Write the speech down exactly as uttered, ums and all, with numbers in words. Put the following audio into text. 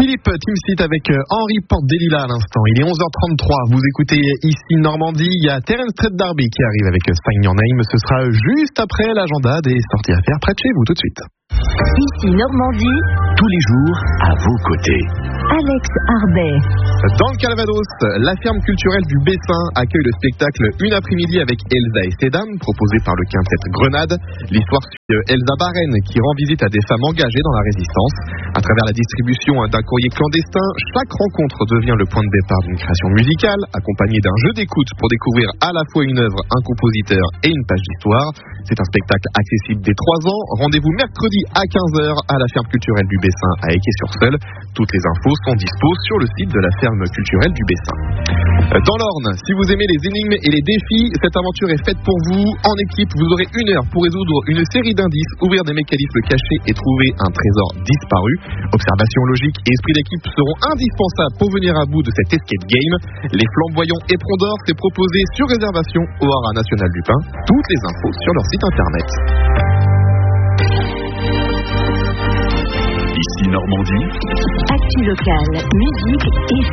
Philippe Timsit avec Henri Porte-des-Lilas à l'instant. Il est onze heures trente-trois. Vous écoutez ici Normandie. Il y a Terence Trent D'Arby qui arrive avec Sign Your Name. Ce sera juste après l'agenda des sorties à faire près de chez vous tout de suite. Ici Normandie. Tous les jours à vos côtés. Alex Arbet. Dans le Calvados, la ferme culturelle du Bessin accueille le spectacle Une après-midi avec Elsa et ses dames, proposé par le quintet Grenade. L'histoire suit Elsa Barren qui rend visite à des femmes engagées dans la résistance. À travers la distribution d'un courrier clandestin, chaque rencontre devient le point de départ d'une création musicale, accompagnée d'un jeu d'écoute pour découvrir à la fois une œuvre, un compositeur et une page d'histoire. C'est un spectacle accessible dès trois ans. Rendez-vous mercredi à quinze heures à la ferme culturelle du Bessin à Équay-sur-Seul. Toutes les infos sont dispos sur le site de la ferme culturelle du Bessin. Dans l'Orne, si vous aimez les énigmes et les défis, cette aventure est faite pour vous. En équipe, vous aurez une heure pour résoudre une série d'indices, ouvrir des mécanismes cachés et trouver un trésor disparu. Observation logique et esprit d'équipe seront indispensables pour venir à bout de cet escape game. Les flamboyants éperons d'or, c'est proposé sur réservation au Haras National du Pin. Toutes les infos sur leur site internet. Ici Normandie. Actu locale, musique et